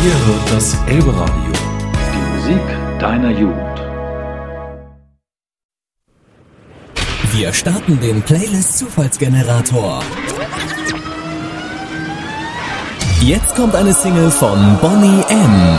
Ihr hört das Elbe-Radio. Die Musik deiner Jugend. Wir starten den Playlist-Zufallsgenerator. Jetzt kommt eine Single von Boney M.